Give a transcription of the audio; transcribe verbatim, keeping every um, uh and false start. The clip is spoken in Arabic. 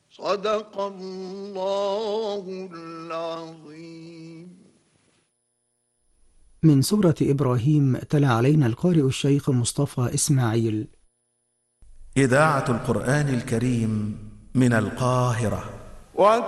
صدق الله العظيم. من سورة إبراهيم تلا علينا القارئ الشيخ مصطفى إسماعيل. إذاعة القرآن الكريم من القاهرة.